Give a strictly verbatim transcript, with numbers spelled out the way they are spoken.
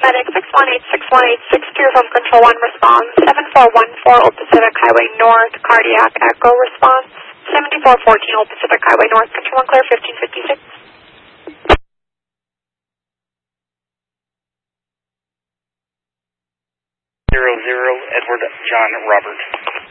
Medic six one eight six one eight six to your phone control one response. seven four one four Old Pacific Highway North, cardiac echo response. seventy-four fourteen Old Pacific Highway North, control one clear fifteen fifty-six. Zero zero Edward John Robert.